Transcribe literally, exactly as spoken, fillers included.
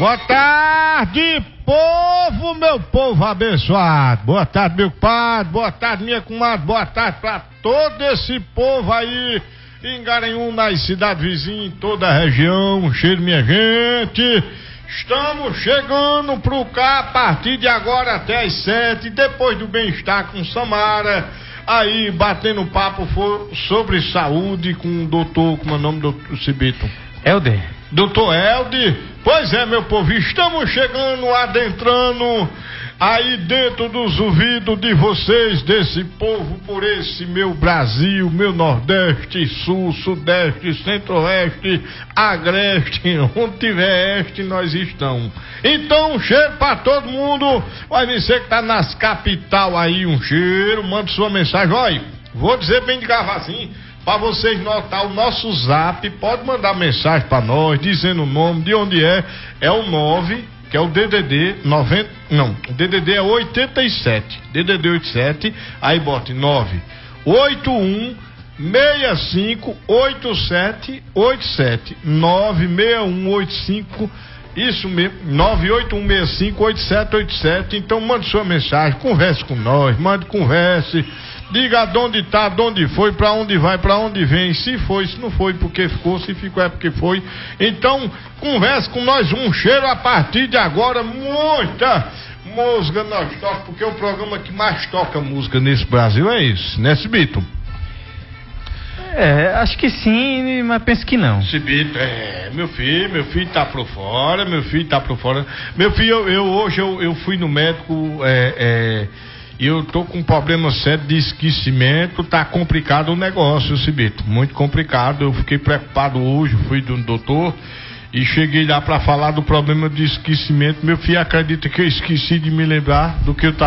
Boa tarde, povo, meu povo abençoado. Boa tarde, meu padre. Boa tarde, minha comadre. Boa tarde pra todo esse povo aí em Garanhuns, nas cidades vizinhas, em toda a região. Cheiro, minha gente. Estamos chegando pro cá a partir de agora até as sete, depois do bem-estar com Samara, aí batendo papo sobre saúde com o doutor, como é o nome do doutor Cibito? Helder. Doutor Helder. Pois é, meu povo, estamos chegando, adentrando aí dentro dos ouvidos de vocês, desse povo, por esse meu Brasil, meu Nordeste, Sul, Sudeste, Centro-Oeste, Agreste, onde tiver este, nós estamos. Então, um cheiro pra todo mundo, vai você que tá nas capital aí, um cheiro, manda sua mensagem, olha, vou dizer bem de gravazinho, para vocês notar o nosso zap, pode mandar mensagem para nós, dizendo o nome, de onde é, é o nove, que é o D D D noventa, não, o D D D é oitenta e sete, D D D oitenta e sete, aí bote nove oito um seis cinco oito sete oito sete, nove seis um oito cinco, isso mesmo, nove oito um seis cinco oito sete oito sete, então mande sua mensagem, converse com nós, mande converse, diga de onde tá, de onde foi, pra onde vai, pra onde vem, se foi, se não foi, porque ficou, se ficou é porque foi. Então, converse com nós, um cheiro a partir de agora, muita música nós toca, porque o programa que mais toca música nesse Brasil é esse, né, Cibito? É, acho que sim, mas penso que não. Cibito, é, meu filho, meu filho tá por fora, meu filho tá por fora. Meu filho, eu, eu hoje eu, eu fui no médico, é, é, e eu tô com um problema sério de esquecimento, tá complicado o negócio, Cibito, muito complicado. Eu fiquei preocupado hoje, fui do doutor e cheguei lá pra falar do problema de esquecimento. Meu filho acredita que eu esqueci de me lembrar do que eu tava